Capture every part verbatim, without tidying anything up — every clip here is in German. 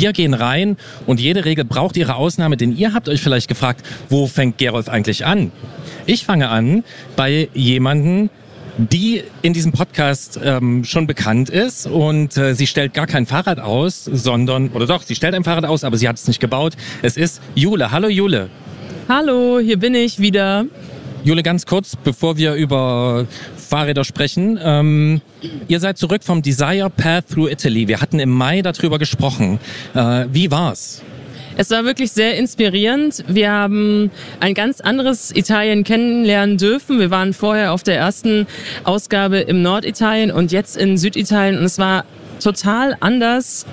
Wir gehen rein und jede Regel braucht ihre Ausnahme, denn ihr habt euch vielleicht gefragt, wo fängt Gerolf eigentlich an? Ich fange an bei jemandem, die in diesem Podcast ähm, schon bekannt ist und äh, sie stellt gar kein Fahrrad aus, sondern, oder doch, sie stellt ein Fahrrad aus, aber sie hat es nicht gebaut. Es ist Jule. Hallo Jule. Hallo, hier bin ich wieder. Jule, ganz kurz, bevor wir über Fahrräder sprechen. Ähm, ihr seid zurück vom Desire Path Through Italy. Wir hatten im Mai darüber gesprochen. Äh, wie war's? Es war wirklich sehr inspirierend. Wir haben ein ganz anderes Italien kennenlernen dürfen. Wir waren vorher auf der ersten Ausgabe im Norditalien und jetzt in Süditalien. Und es war total anders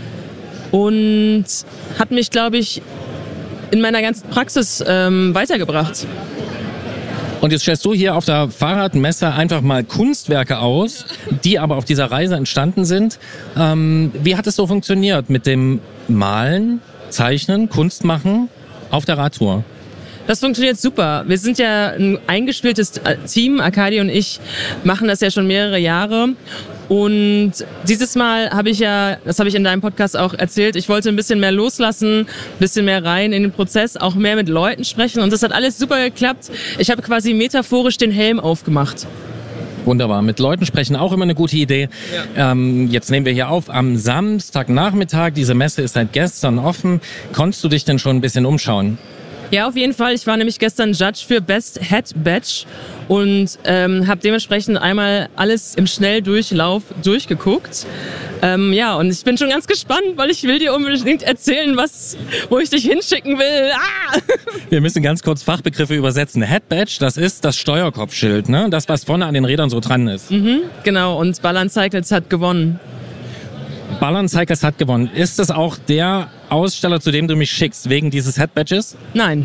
und hat mich, glaube ich, in meiner ganzen Praxis ähm, weitergebracht. Und jetzt stellst du hier auf der Fahrradmesse einfach mal Kunstwerke aus, die aber auf dieser Reise entstanden sind. Ähm, wie hat es so funktioniert mit dem Malen, Zeichnen, Kunst machen auf der Radtour? Das funktioniert super. Wir sind ja ein eingespieltes Team. Arkadi und ich machen das ja schon mehrere Jahre. Und dieses Mal habe ich ja, das habe ich in deinem Podcast auch erzählt, ich wollte ein bisschen mehr loslassen, ein bisschen mehr rein in den Prozess, auch mehr mit Leuten sprechen. Und das hat alles super geklappt. Ich habe quasi metaphorisch den Helm aufgemacht. Wunderbar. Mit Leuten sprechen auch immer eine gute Idee. Ja. Ähm, jetzt nehmen wir hier auf am Samstagnachmittag. Diese Messe ist seit gestern offen. Konntest du dich denn schon ein bisschen umschauen? Ja, auf jeden Fall. Ich war nämlich gestern Judge für Best Head Badge und ähm, habe dementsprechend einmal alles im Schnelldurchlauf durchgeguckt. Ähm, ja, und ich bin schon ganz gespannt, weil ich will dir unbedingt erzählen, was, wo ich dich hinschicken will. Ah! Wir müssen ganz kurz Fachbegriffe übersetzen. Head Badge, das ist das Steuerkopfschild, ne? Das, was vorne an den Rädern so dran ist. Mhm, genau, und Ballern Cycles hat gewonnen. Ballern Cycles hat gewonnen. Ist das auch der Aussteller, zu dem du mich schickst, wegen dieses Head Badges? Nein.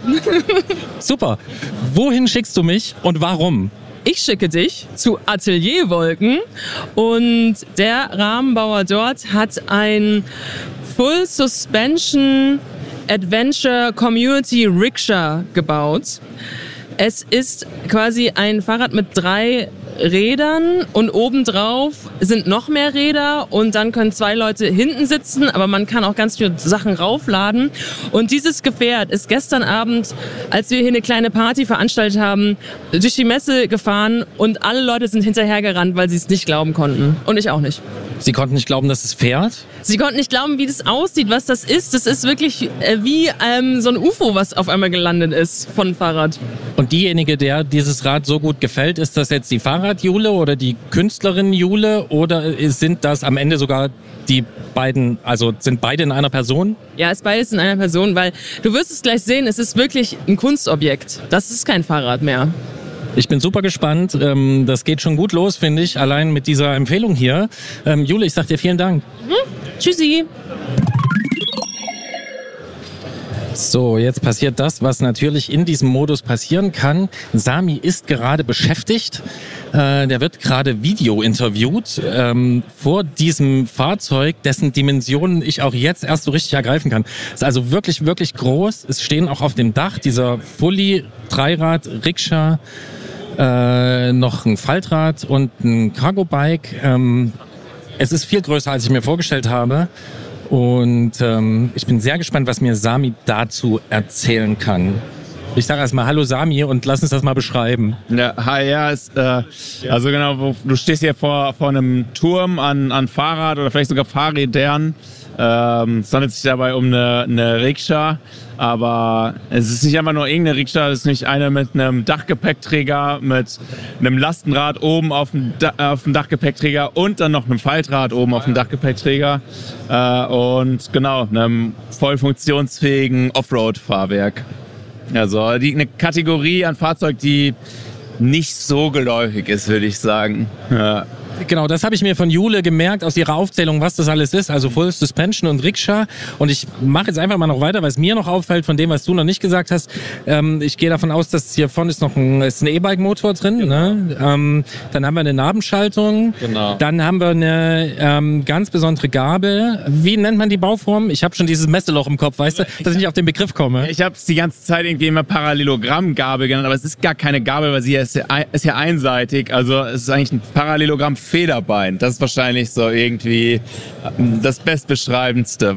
Super. Wohin schickst du mich und warum? Ich schicke dich zu Atelier Wolken und der Rahmenbauer dort hat ein Full Suspension Adventure Community Rickshaw gebaut. Es ist quasi ein Fahrrad mit drei Rädern und obendrauf sind noch mehr Räder und dann können zwei Leute hinten sitzen, aber man kann auch ganz viele Sachen raufladen. Und dieses Gefährt ist gestern Abend, als wir hier eine kleine Party veranstaltet haben, durch die Messe gefahren und alle Leute sind hinterhergerannt, weil sie es nicht glauben konnten. Und ich auch nicht. Sie konnten nicht glauben, dass es fährt? Sie konnten nicht glauben, wie das aussieht, was das ist. Das ist wirklich äh, wie ähm, so ein U F O, was auf einmal gelandet ist von Fahrrad. Und diejenige, der dieses Rad so gut gefällt, ist das jetzt die Fahrrad-Jule oder die Künstlerin Jule oder sind das am Ende sogar die beiden, also sind beide in einer Person? Ja, ist beides in einer Person, weil du wirst es gleich sehen, es ist wirklich ein Kunstobjekt. Das ist kein Fahrrad mehr. Ich bin super gespannt. Das geht schon gut los, finde ich, allein mit dieser Empfehlung hier. Jule, ich sag dir vielen Dank. Mhm. Tschüssi. So, jetzt passiert das, was natürlich in diesem Modus passieren kann. Sami ist gerade beschäftigt. Äh, der wird gerade Video interviewt ähm, vor diesem Fahrzeug, dessen Dimensionen ich auch jetzt erst so richtig ergreifen kann. Ist also wirklich, wirklich groß. Es stehen auch auf dem Dach dieser Fully Dreirad Rikscha, äh, noch ein Faltrad und ein Cargo-Bike. Ähm, es ist viel größer, als ich mir vorgestellt habe. Und ähm, ich bin sehr gespannt, was mir Sami dazu erzählen kann. Ich sage erstmal Hallo Sami und lass uns das mal beschreiben. Ja, hi, ja, ist, äh, also genau, wo, du stehst hier vor, vor einem Turm an, an Fahrrad oder vielleicht sogar Fahrrädern. Ähm, es handelt sich dabei um eine, eine Rikscha, aber es ist nicht einfach nur irgendeine Rikscha, es ist nicht eine mit einem Dachgepäckträger, mit einem Lastenrad oben auf dem, da- auf dem Dachgepäckträger und dann noch einem Faltrad oben auf dem Dachgepäckträger äh, und genau, einem voll funktionsfähigen Offroad-Fahrwerk. Also die, eine Kategorie an Fahrzeug, die nicht so geläufig ist, würde ich sagen. Ja. Genau, das habe ich mir von Jule gemerkt aus ihrer Aufzählung, was das alles ist. Also Full Suspension und Rikscha. Und ich mache jetzt einfach mal noch weiter, weil es mir noch auffällt von dem, was du noch nicht gesagt hast. Ähm, ich gehe davon aus, dass hier vorne ist noch ein, ist ein E-Bike-Motor drin. Genau. Ne? Ähm, dann haben wir eine Nabenschaltung. Genau. Dann haben wir eine ähm, ganz besondere Gabel. Wie nennt man die Bauform? Ich habe schon dieses Messeloch im Kopf, weißt du, dass ich nicht auf den Begriff komme. Ich habe es die ganze Zeit irgendwie immer Parallelogramm-Gabel genannt, aber es ist gar keine Gabel, weil sie ist ja, ist ja einseitig. Also es ist eigentlich ein Parallelogramm Federbein. Das ist wahrscheinlich so irgendwie das Bestbeschreibendste.